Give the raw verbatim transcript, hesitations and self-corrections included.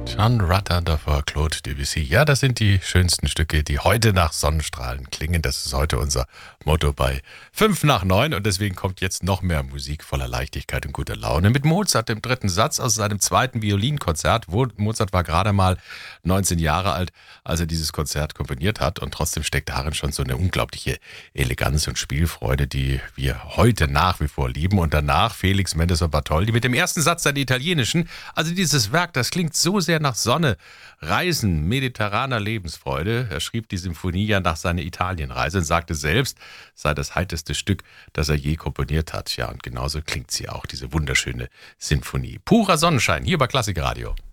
John Rutter, davor Claude Debussy. Ja, das sind die schönsten Stücke, die heute nach Sonnenstrahlen klingen. Das ist heute unser Motto bei fünf nach neun. Und deswegen kommt jetzt noch mehr Musik voller Leichtigkeit und guter Laune mit Mozart, dem dritten Satz aus seinem zweiten Violinkonzert. Mozart war gerade mal neunzehn Jahre alt, als er dieses Konzert komponiert hat. Und trotzdem steckt darin schon so eine unglaubliche Eleganz und Spielfreude, die wir heute nach wie vor lieben. Und danach Felix Mendelssohn Bartholdy mit dem ersten Satz seiner italienischen. Also dieses Werk, das klingt so sehr nach Sonne, Reisen, mediterraner Lebensfreude. Er schrieb die Symphonie ja nach seiner Italienreise und sagte selbst, es sei das heiteste Stück, das er je komponiert hat. Ja, und genauso klingt sie auch, diese wunderschöne Sinfonie. Purer Sonnenschein, hier bei Klassikradio.